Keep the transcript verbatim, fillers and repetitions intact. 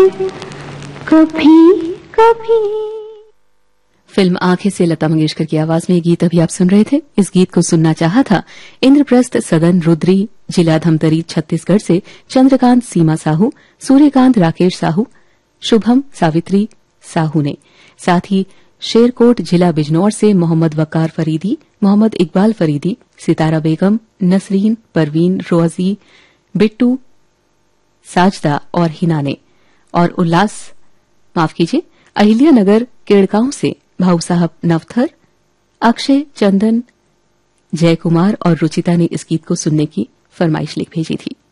कभी कभी। फिल्म आंखें से लता मंगेशकर की आवाज में ये गीत अभी आप सुन रहे थे। इस गीत को सुनना चाहा था इंद्रप्रस्थ सदन रुद्री, जिला धमतरी, छत्तीसगढ़ से चंद्रकांत सीमा साहू, सूर्यकांत राकेश साहू, शुभम सावित्री साहू ने। साथ ही शेरकोट, जिला बिजनौर से मोहम्मद वकार फरीदी, मोहम्मद इकबाल फरीदी, सितारा बेगम, नसरीन, परवीन, रोजी, बिट्टू, साजदा और हिना ने। और उल्लास माफ कीजिए अहिल्या नगर केड़गांव से भाऊ साहब नवथर, अक्षय, चंदन, जय कुमार और रुचिता ने इस गीत को सुनने की फरमाइश लिख भेजी थी।